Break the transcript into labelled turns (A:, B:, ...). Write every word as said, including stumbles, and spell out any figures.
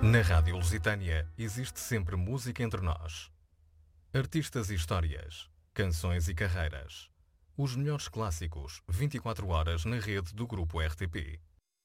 A: Na Rádio Lusitânia existe sempre música entre nós. Artistas e histórias, canções e carreiras. Os melhores clássicos, vinte e quatro horas na rede do Grupo R T P.